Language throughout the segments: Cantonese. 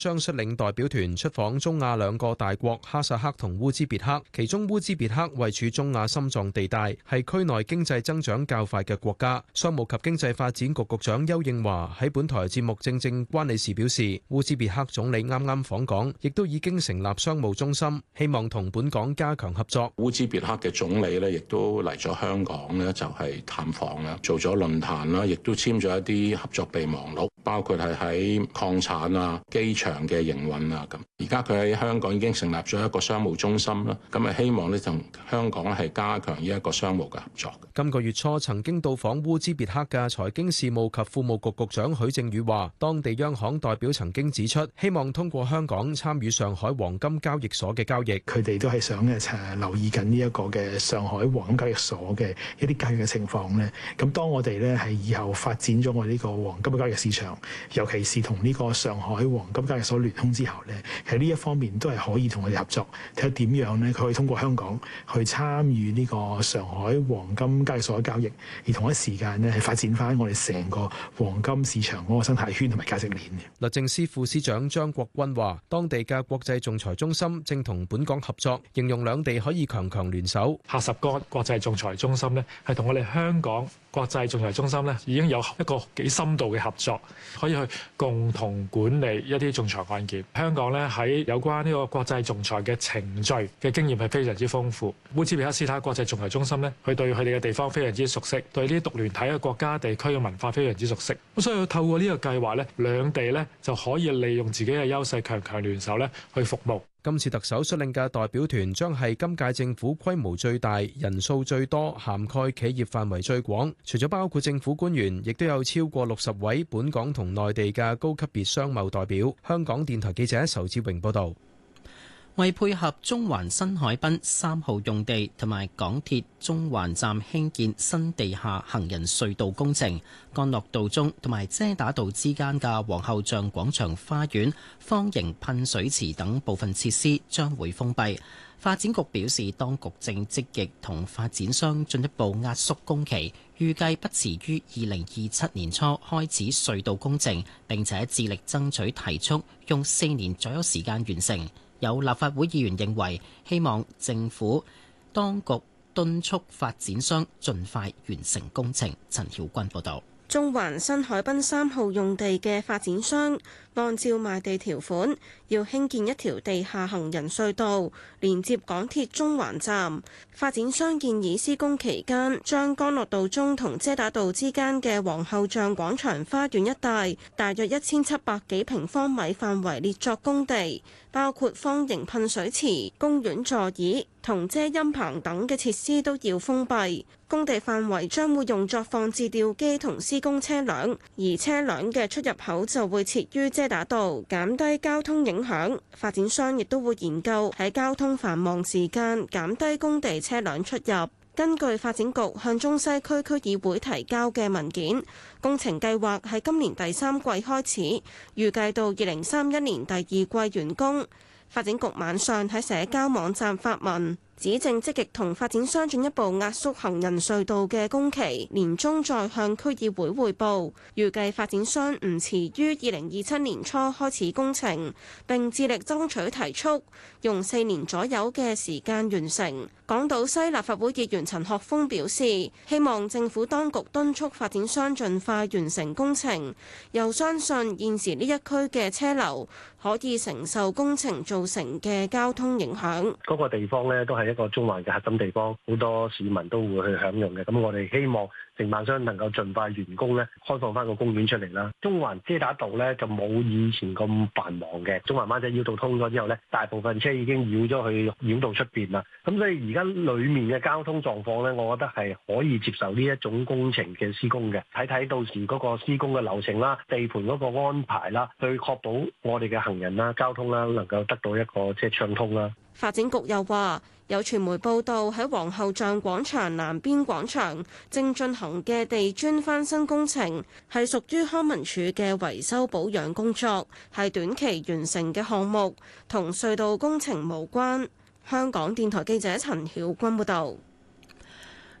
將率領代表團出訪中亞兩個大國哈薩克同烏茲別克，其中烏茲別克位處中亞心臟地帶，係區內經濟增長較快嘅國家。商務及經濟發展局局長邱應華喺本台節目正正關你時表示，烏茲別克總理啱啱訪港，亦都已經成立商務中心，希望同本港加強合作。 烏茲別克嘅總理咧，亦都嚟咗香港咧，就係探訪啦，做咗論壇啦，亦都簽咗一啲合作備忘錄，包括係喺礦產啊、機場嘅營運啊咁。而家佢喺香港已經成立咗一個商務中心啦，咁啊希望咧同香港係加強呢一個商務嘅合作。 今個月初曾經到訪烏茲別克嘅財經事務及庫務局局長許正宇話，當地央行代表曾經指出，希望通過香港參與上海黃金交易所嘅交易。 佢哋都係想留意緊呢一個嘅上海黃金交易所嘅一啲交易嘅情況咧。咁當我哋咧係以後發展咗我呢個黃金嘅交易市場，尤其是同呢個上海黃金交易所聯通之後咧，喺呢一方面都係可以同佢哋合作，睇下點樣咧，佢可以通過香港去參與呢個上海黃金交易所嘅交易，而同一時間咧係發展翻我哋成個黃金市場嗰個生態圈同埋價值鏈嘅。 律政司副司長張國軍話，當地嘅國際仲裁中心正同本港合作，形容兩地可以強聯手。 喀什干國際仲裁中心咧，係同我哋香港國際仲裁中心咧已經有一個幾深度嘅合作，可以去共同管理一啲仲裁案件。香港咧喺有關呢個國際仲裁嘅程序嘅經驗係非常之豐富。烏茲別克斯坦國際仲裁中心咧，佢對佢哋嘅地方非常之熟悉，對呢啲獨聯體嘅國家地區嘅文化非常之熟悉。咁所以透過呢個計劃咧，兩地咧就可以利用自己嘅優勢，強聯手咧去服務。 今次特首率領嘅代表團將係今屆政府規模最大、人數最多、涵蓋企業範圍最廣。除咗包括政府官員，亦都有超過60位本港同內地嘅高級別商貿代表。香港電台記者仇志榮報導。 為配合中環新海濱3號用地同埋港鐵中環站興建新地下行人隧道工程，干諾道中同埋遮打道之間嘅皇后像廣場花園、方形噴水池等部分設施將會封閉。發展局表示，當局正積極同發展商進一步壓縮工期，預計不遲於2027年初開始隧道工程，並且致力爭取提速，用4年左右時間完成。有立法會議員認為，希望政府當局敦促發展商盡快完成工程。陳曉君報導。 中環新海濱3號用地嘅發展商按照賣地條款，要興建一條地下行人隧道，連接港鐵中環站。發展商建議施工期間，將干諾道中同遮打道之間嘅皇后像廣場花園一帶，大約1700幾平方米範圍列作工地，包括方形噴水池、公園座椅同遮陰棚等嘅設施都要封閉。工地範圍將會用作放置吊機同施工車輛，而車輛嘅出入口就會設於遮打道，減低交通影響。發展商亦都會研究喺交通繁忙時間減低工地車輛出入。根據發展局向中西區區議會提交嘅文件，工程計劃喺今年第3季開始，預計到2031年第2季完工。發展局晚上喺社交網站發文，指正積極同發展商進一步壓縮行人隧道嘅工期，年中再向區議會匯報。預計發展商唔遲於2027年初開始工程，並致力爭取提速，用4年左右嘅時間完成。港島西立法會議員陳學鋒表示，希望政府當局敦促發展商盡快完成工程，又相信現時呢一區嘅車流可以承受工程造成嘅交通影響。 嗰個地方呢，都係一個中環嘅核心地方，好多市民都會去享用嘅。咁我哋希望承辦商能夠盡快完工咧，開放翻個公園出嚟啦。中環遮打道咧就冇以前咁繁忙嘅，中環灣仔繞道通咗之後咧，大部分車已經繞咗去繞道出邊啦。咁所以而家裡面嘅交通狀況咧，我覺得係可以接受呢一種工程嘅施工嘅。睇睇到時嗰個施工嘅流程啦、地盤嗰個安排啦，去確保我哋嘅行人啦、交通啦能夠得到一個即係暢通啦。 發展局又話，有傳媒報道喺皇后像廣場南邊廣場正進行嘅地磚翻新工程，係屬於康文署嘅維修保養工作，係短期完成嘅項目，同隧道工程無關。香港電台記者陳曉君報導。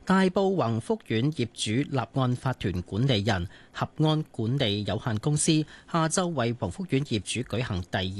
大埔宏福苑業主立案法團管理人合安管理有限公司下晝為宏福苑業主舉行第二